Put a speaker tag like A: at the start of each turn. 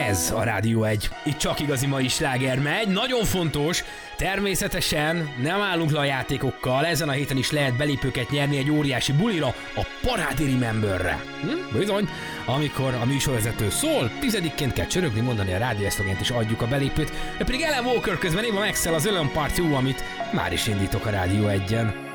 A: Ez a Rádió 1. Itt csak igazi mai sláger megy. Nagyon fontos, természetesen nem állunk le a játékokkal. Ezen a héten is lehet belépőket nyerni egy óriási bulira, a Parádi Rememberre. Bizony, amikor a műsorvezető szól, 10-ként kell csörögni, mondani a rádió szlogent és adjuk a belépőt. Pedig Alan Walker közben Eva Maxwell az Ölön Part Jó, amit már is indítok a Rádió 1-en.